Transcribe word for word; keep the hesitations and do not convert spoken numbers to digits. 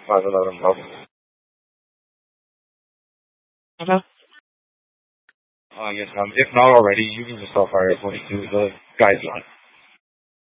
five eleven Bravo. Okay. Uh, yes, ma'am. If not already, you can just tell fire point two the guideline.